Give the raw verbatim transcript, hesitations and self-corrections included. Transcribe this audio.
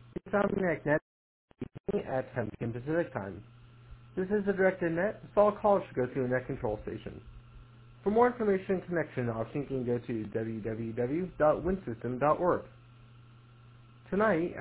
Insomniac Net at ten p m Pacific Time. This is the directed net, so all calls should go through a net control station. For more information and connection options, you can go to w w w dot winsystem dot org. Tonight,